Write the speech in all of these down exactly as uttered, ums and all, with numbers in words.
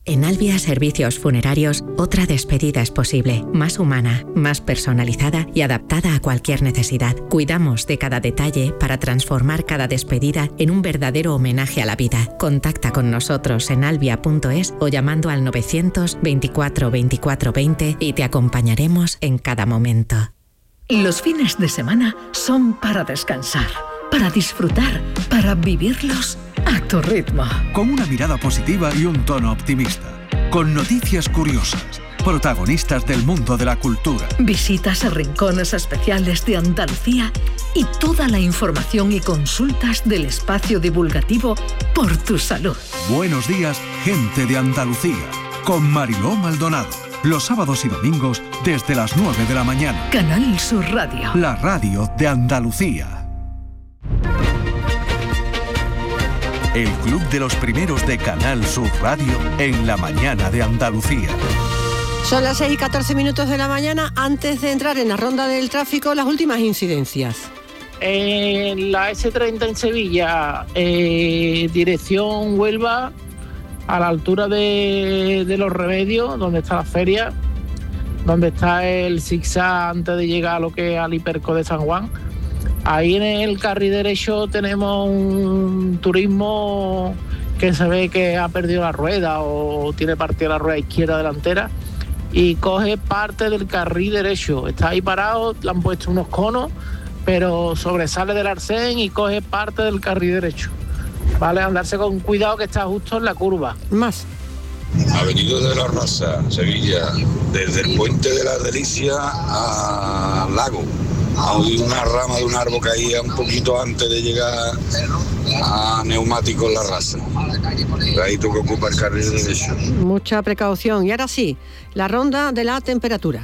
En Albia Servicios Funerarios, otra despedida es posible, más humana, más personalizada y adaptada a cualquier necesidad. Cuidamos de cada detalle para transformar cada despedida en un verdadero homenaje a la vida. Contacta con nosotros en albia punto es o llamando al novecientos veinticuatro veinticuatro veinte y te acompañaremos en cada momento. Los fines de semana son para descansar, para disfrutar, para vivirlos a tu ritmo. Con una mirada positiva y un tono optimista. Con noticias curiosas. Protagonistas del mundo de la cultura. Visitas a rincones especiales de Andalucía y toda la información y consultas del espacio divulgativo Por tu Salud. Buenos días, gente de Andalucía. Con Mariló Maldonado. Los sábados y domingos desde las nueve de la mañana. Canal Sur Radio. La radio de Andalucía. El club de los primeros de Canal Sur Radio en la mañana de Andalucía. Son las seis y catorce minutos de la mañana. Antes de entrar en la ronda del tráfico, las últimas incidencias. En la ese treinta en Sevilla, eh, dirección Huelva, a la altura de, de Los Remedios, donde está la feria, donde está el zigzag antes de llegar a lo que es al Hiperco de San Juan. Ahí en el carril derecho tenemos un turismo que se ve que ha perdido la rueda o tiene partida la rueda izquierda delantera y coge parte del carril derecho. Está ahí parado, le han puesto unos conos, pero sobresale del arcén y coge parte del carril derecho. Vale, andarse con cuidado que está justo en la curva. Más. Avenida de la Raza, Sevilla, desde el Puente de la Delicia al lago. Hay una rama de un árbol caía un poquito antes de llegar a Neumáticos La Raza. De ahí tú que ocupa el carril derecho. Mucha precaución. Y ahora sí, la ronda de la temperatura.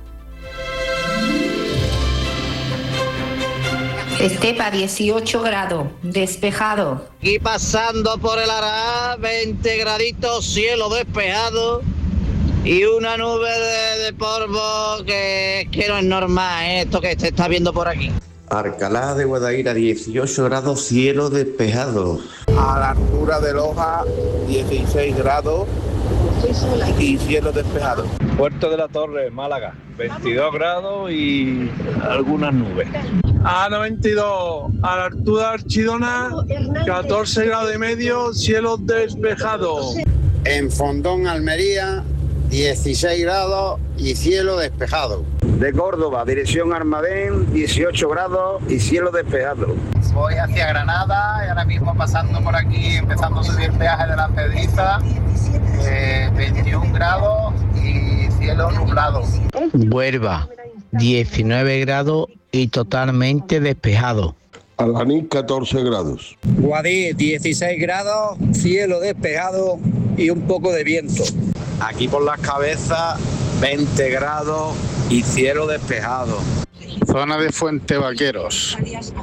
Estepa, dieciocho grados, despejado. Y pasando por el Ará, veinte graditos, cielo despejado. Y una nube de, de polvo que, que no es normal, ¿eh? Esto que se está viendo por aquí. Alcalá de Guadaira, dieciocho grados, cielo despejado. A la altura de Loja, dieciséis grados y cielo despejado. Puerto de la Torre, Málaga, veintidós grados y algunas nubes. A noventa y dos, a la altura de Archidona, catorce grados y medio, cielo despejado. En Fondón, Almería, dieciséis grados y cielo despejado. De Córdoba, dirección Almadén, dieciocho grados y cielo despejado. Voy hacia Granada y ahora mismo pasando por aquí, empezando a subir el peaje de la Pedriza, eh, veintiún grados y cielo nublado. Huelva, diecinueve grados y totalmente despejado. Albaní, catorce grados. Guadix, dieciséis grados, cielo despejado y un poco de viento. Aquí por Las Cabezas, veinte grados y cielo despejado. Zona de Fuente Vaqueros,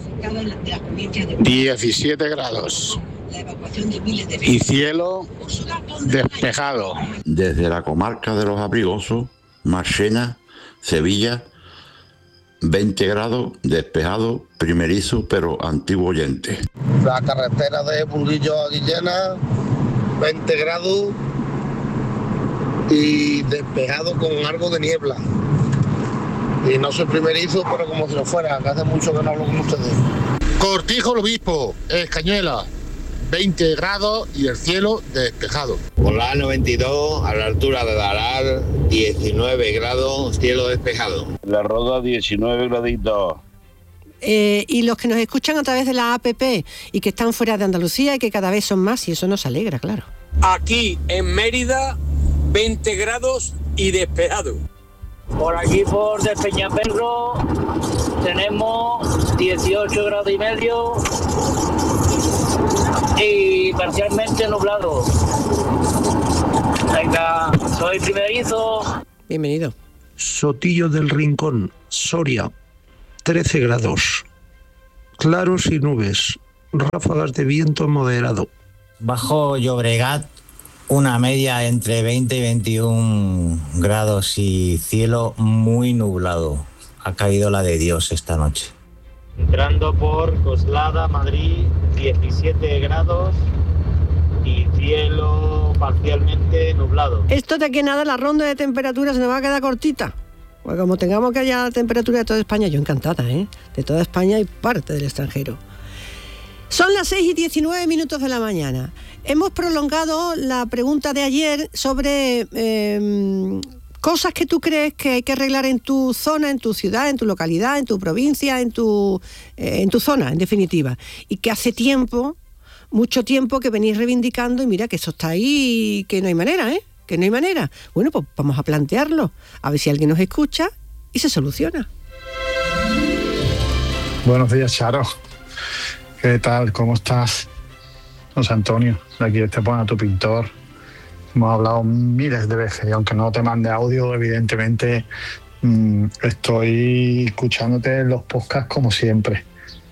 diecisiete grados y cielo despejado. Desde la comarca de Los Abrigosos, Marchena, Sevilla, veinte grados, despejado, primerizo pero antiguo oyente. La carretera de Burguillo a Guillena, veinte grados y despejado con algo de niebla. Y no soy primerizo, pero como si lo fuera, que hace mucho que no hablo con ustedes. Cortijo el Obispo, Escañuela, veinte grados y el cielo despejado. Por la noventa y dos, a la altura de Darar, diecinueve grados, cielo despejado. La Roda, diecinueve graditos. Eh, y los que nos escuchan a través de la A P P y que están fuera de Andalucía y que cada vez son más, y eso nos alegra, claro. Aquí en Mérida, veinte grados y despejado. Por aquí por Despeñaperro tenemos dieciocho grados y medio y parcialmente nublado. Venga, soy primerizo. Bienvenido. Sotillo del Rincón, Soria, trece grados. Claros y nubes, ráfagas de viento moderado. Bajo Llobregat, una media entre veinte y veintiún grados y cielo muy nublado. Ha caído la de Dios esta noche. Entrando por Coslada, Madrid, diecisiete grados y cielo parcialmente nublado. Esto de que nada, la ronda de temperatura se nos va a quedar cortita. Pues como tengamos que haya temperatura de toda España, yo encantada, ¿eh? De toda España y parte del extranjero. Son las seis y diecinueve minutos de la mañana. Hemos prolongado la pregunta de ayer sobre eh, cosas que tú crees que hay que arreglar en tu zona, en tu ciudad, en tu localidad, en tu provincia, en tu, eh, en tu zona, en definitiva. Y que hace tiempo, mucho tiempo que venís reivindicando y mira que eso está ahí y que no hay manera, ¿eh? Que no hay manera. Bueno, pues vamos a plantearlo, a ver si alguien nos escucha y se soluciona. Buenos días, Charo. ¿Qué tal? ¿Cómo estás? José Antonio, de aquí de Estepona, tu pintor. Hemos hablado miles de veces y aunque no te mande audio, evidentemente mmm, estoy escuchándote en los podcasts como siempre.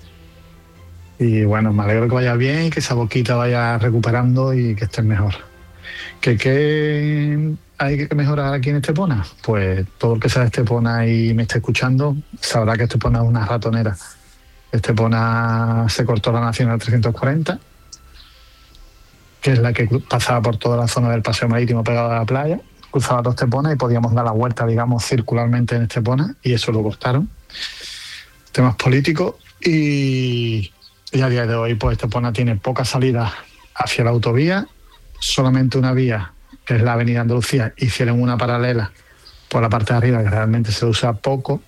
Y bueno, me alegro que vayas bien y que esa boquita vaya recuperando y que estés mejor. ¿Qué, qué hay que mejorar aquí en Estepona? Pues todo el que sea de Estepona y me esté escuchando sabrá que Estepona es una ratonera. Estepona se cortó la Nacional trescientos cuarenta, que es la que pasaba por toda la zona del paseo marítimo pegado a la playa, cruzaba dos Estepona y podíamos dar la vuelta, digamos, circularmente en Estepona, y eso lo cortaron. Temas políticos y, y a día de hoy pues Estepona tiene pocas salidas hacia la autovía, solamente una vía, que es la avenida Andalucía. Hicieron una paralela por la parte de arriba, que realmente se usa poco,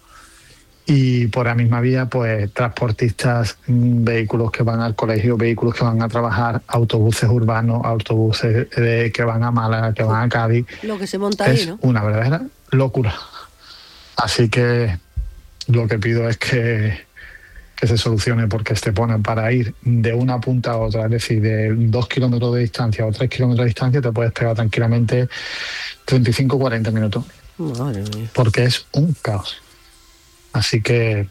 y por la misma vía, pues transportistas, vehículos que van al colegio, vehículos que van a trabajar, autobuses urbanos, autobuses de, que van a Málaga, que van a Cádiz. Lo que se monta ahí, ¿no? Es una verdadera locura. Así que lo que pido es que que se solucione, porque Estepona, para ir de una punta a otra, es decir, de dos kilómetros de distancia o tres kilómetros de distancia, te puedes pegar tranquilamente treinta y cinco a cuarenta minutos. Madre mía. Porque es un caos. Así que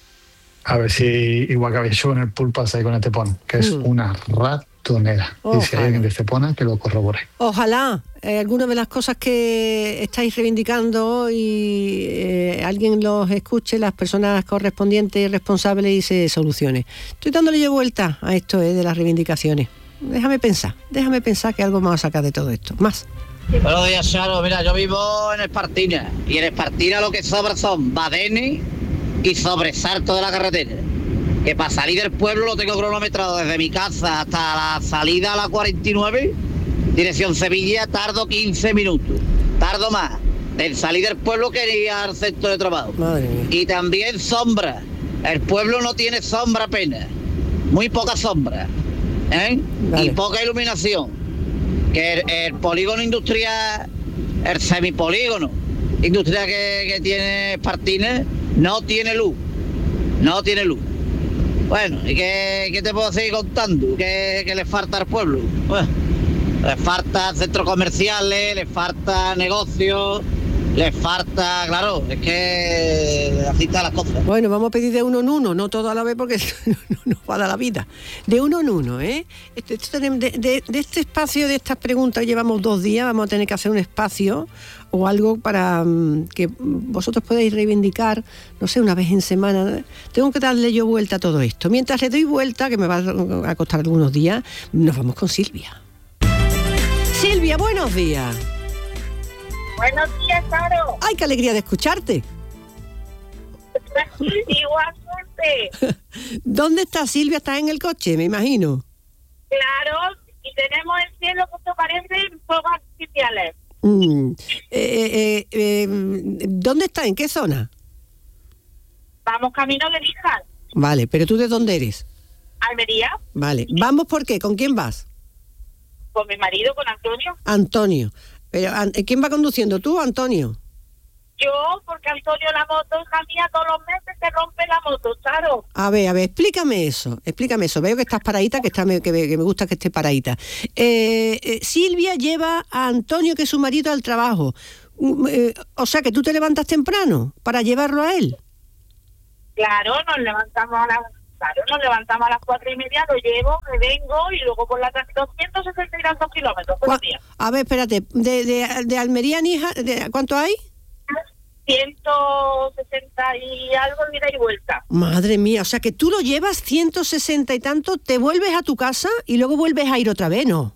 a ver si, igual que habéis hecho en el pool, pasáis con Estepona, que es mm. una ratonera. Ojalá. Y si hay alguien de Estepona, que lo corrobore. Ojalá eh, alguna de las cosas que estáis reivindicando y eh, alguien los escuche, las personas correspondientes y responsables, y se solucione. Estoy dándole yo vuelta a esto eh, de las reivindicaciones. Déjame pensar, déjame pensar que algo me va a sacar de todo esto. Más. Buenos días, Charo. Mira, yo vivo en Espartina, y en Espartina lo que sobra son badenes y sobresalto de la carretera. Que para salir del pueblo lo tengo cronometrado desde mi casa hasta la salida a la cuarenta y nueve, dirección Sevilla, tardo quince minutos. Tardo más del salir del pueblo que ir al centro de trabajo. Madre mía. Y también sombra. El pueblo no tiene sombra apenas. Muy poca sombra. ¿eh? Vale. Y poca iluminación. Que el, el polígono industrial, el semipolígono industrial que, que tiene Espartina, no tiene luz. No tiene luz. Bueno, ¿y qué, qué te puedo seguir contando? ¿Qué, qué le falta al pueblo? Bueno, le falta centros comerciales, le falta negocios, le falta, claro, es que así están las cosas. Bueno, vamos a pedir de uno en uno, no todo a la vez porque no nos va a dar la vida. De uno en uno, ¿eh? Este, de, de, de este espacio, de estas preguntas, llevamos dos días, vamos a tener que hacer un espacio o algo para um, que vosotros podáis reivindicar, no sé, una vez en semana. Tengo que darle yo vuelta a todo esto. Mientras le doy vuelta, que me va a costar algunos días, nos vamos con Silvia. Silvia, buenos días. Buenos días, Charo. ¡Ay, qué alegría de escucharte! Igualmente. ¿Dónde está Silvia? ¿Estás en el coche, me imagino? Claro, y tenemos el cielo que te parece fuegos artificiales. Mm. Eh, eh, eh, ¿Dónde está? ¿En qué zona? Vamos camino de Níjar. Vale, pero ¿tú de dónde eres? Almería. Vale, ¿vamos por qué? ¿Con quién vas? Con mi marido, con Antonio. Antonio. Pero, ¿quién va conduciendo, tú o Antonio? Yo, porque Antonio la moto, hija mía, todos los meses se rompe la moto, Charo. A ver, a ver, explícame eso, explícame eso. Veo que estás paradita, que, está, que, me, que me gusta que esté paradita. Eh, eh, Silvia lleva a Antonio, que es su marido, al trabajo. Eh, o sea, que tú te levantas temprano para llevarlo a él. Claro, nos levantamos a las... Claro, nos levantamos a las cuatro y media, lo llevo, me vengo y luego por la tarde doscientos sesenta y dos kilómetros por día. A ver, espérate, de, de, de Almería a Níjar, ¿cuánto hay? ciento sesenta y algo, ida y vuelta. Madre mía, o sea que tú lo llevas ciento sesenta y tanto, te vuelves a tu casa y luego vuelves a ir otra vez, ¿no?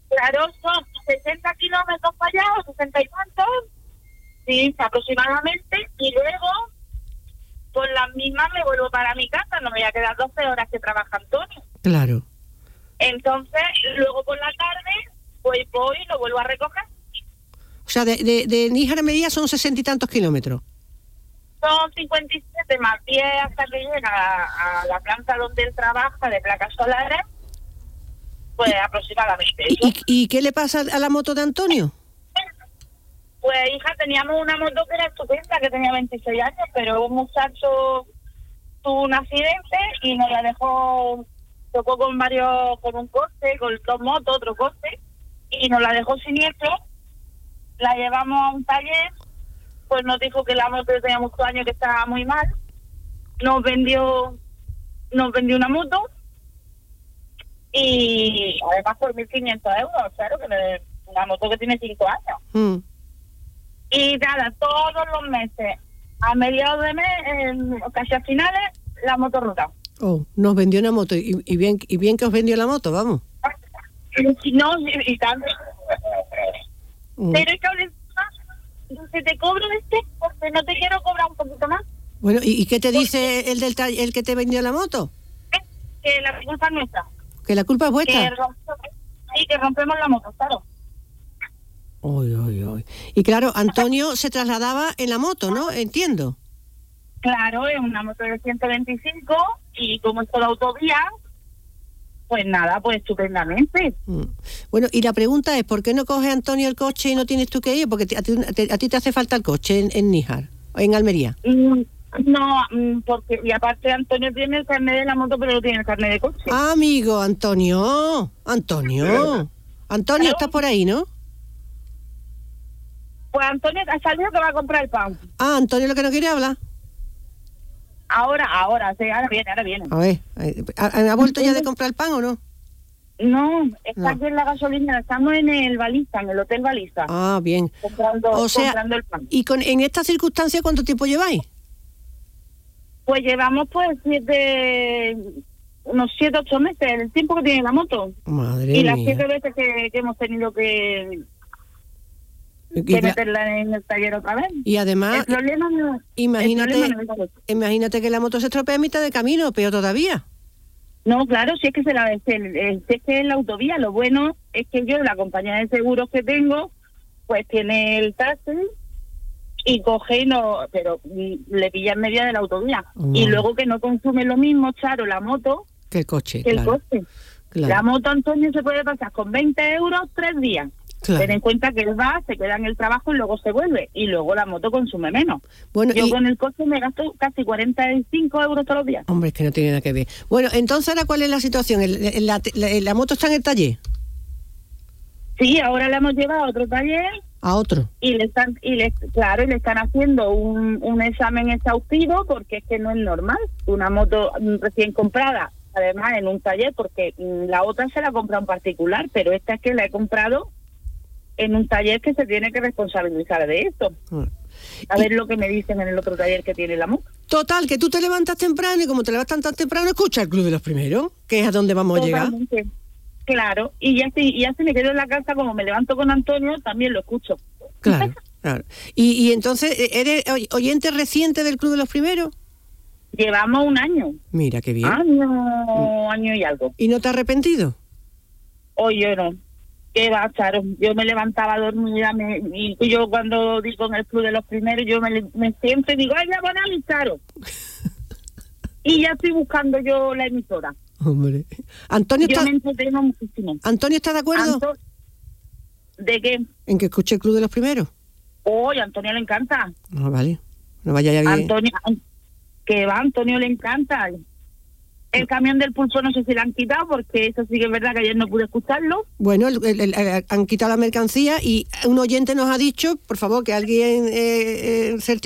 Claro, son sesenta kilómetros para allá, o sesenta y tantos, sí, aproximadamente, y luego, por las mismas me vuelvo para mi casa, no me voy a quedar doce horas que trabaja Antonio. Claro. Entonces, luego por la tarde, pues voy y lo vuelvo a recoger. O sea, de, de, de Níjar a Almería son sesenta y tantos kilómetros. Son cincuenta y siete más diez hasta que llega a, a la planta donde él trabaja de placas solares, pues aproximadamente. ¿Y, y, ¿Y qué le pasa a la moto de Antonio? Pues hija, teníamos una moto que era estupenda, que tenía veintiséis años, pero un muchacho tuvo un accidente y nos la dejó, tocó con varios, con un coche, con dos motos, otro coche, y nos la dejó siniestro. La llevamos a un taller, pues nos dijo que la moto tenía muchos años, que estaba muy mal. Nos vendió, nos vendió una moto y además por mil quinientos euros, claro, que es una moto que tiene cinco años. Mm. Y nada, todos los meses, a mediados de mes, en, casi a finales, la moto rota. Oh, nos vendió una moto y, y bien y bien que os vendió la moto, vamos. No, y, y tanto. Mm. Pero es que hables más, si te cobro este, porque no te quiero cobrar un poquito más. Bueno, ¿y, y qué te dice el del tall- el que te vendió la moto? Que la culpa es nuestra. ¿Que la culpa es vuestra? Que rompemos, sí, que rompemos la moto, claro. Uy, uy, uy. Y claro, Antonio se trasladaba en la moto, ¿no? Entiendo. Claro, es una moto de ciento veinticinco y como es toda autovía, pues nada, pues estupendamente. Mm. Bueno, y la pregunta es, ¿por qué no coge Antonio el coche y no tienes tú que ir? Porque te- a, ti, te, a ti te hace falta el coche en, en Níjar, en Almería. Mm, no, mm, porque, y aparte Antonio tiene el carnet de la moto, pero no tiene el carnet de coche. Ah, amigo, Antonio. Antonio. Antonio, estás por ahí, ¿no? Pues Antonio ha salido que va a comprar el pan. Ah, Antonio lo que no quiere hablar. Ahora, ahora, sí, ahora viene, ahora viene. A ver, ¿ha, ha vuelto ya de comprar el pan o no? No, está No. aquí en la gasolina, estamos en el Baliza, en el Hotel Baliza. Ah, bien. Comprando, O sea, comprando el pan. ¿y con, en estas circunstancias cuánto tiempo lleváis? Pues llevamos pues siete, unos siete, ocho meses, el tiempo que tiene la moto. Madre y las mía. siete veces que, que hemos tenido que, Y, que cla- meterla en el taller otra vez. y además, El problema no, imagínate, el problema no es eso. imagínate que la moto se estropea a mitad de camino, peor todavía. No, claro, si es que se la, si el- el- si es que es la autovía. Lo bueno es que yo, la compañía de seguros que tengo, pues tiene el taxi y coge y no, pero mm, le pilla en medio de la autovía. Mm. Y luego que no consume lo mismo, Charo, la moto Que el coche, que el claro. coche. Claro. La moto, Antonio, se puede pasar con veinte euros tres días. Claro. Ten en cuenta que él va, se queda en el trabajo y luego se vuelve. Y luego la moto consume menos. Bueno, Yo y- con el coche me gasto casi cuarenta y cinco euros todos los días. Hombre, es que no tiene nada que ver. Bueno, entonces, ¿ahora cuál es la situación? ¿El- el- la, la- la moto está en el taller? Sí, ahora la hemos llevado a otro taller A otro. y le están, y le, claro, y le están haciendo un, un examen exhaustivo porque es que no es normal. Una moto mm, recién comprada, además en un taller, porque mm, la otra se la compra un particular, pero esta es que la he comprado en un taller que se tiene que responsabilizar de esto. A ver lo que me dicen en el otro taller que tiene la moto. Total, que tú te levantas temprano y como te levantas tan temprano, escucha el Club de los Primeros, que es a donde vamos a llegar. Totalmente. Claro, y ya si, y ya si me quedo en la casa, como me levanto con Antonio, también lo escucho. Claro, claro. Y, y entonces, ¿eres oy- oyente reciente del Club de los Primeros? Llevamos un año. Mira, qué bien. Año, año y algo. ¿Y no te has arrepentido? Hoy yo no. ¿Qué va, Charo? Yo me levantaba dormida me, y yo cuando digo en el Club de los Primeros, yo me, me siempre digo, ¡ay, ya van a mi Charo! Y ya estoy buscando yo la emisora. Hombre. Antonio Yo está, me entretengo muchísimo. ¿Antonio está de acuerdo Anto- ¿De qué? en que escuche el Club de los Primeros? Hoy a Antonio le encanta. No, vale. No vaya ya bien. Antonio, que va, a Antonio le encanta. El camión del pulso no sé si lo han quitado, porque eso sí que es verdad que ayer no pude escucharlo. Bueno, el- el- el- han quitado la mercancía y un oyente nos ha dicho, por favor, que alguien eh, eh, certifique